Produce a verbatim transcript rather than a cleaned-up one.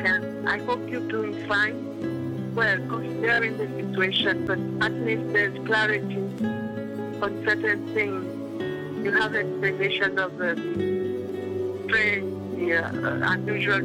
and I hope you're doing fine. Well, considering the situation, but at least there's clarity on certain things. You have explanation of the strange, the uh, unusual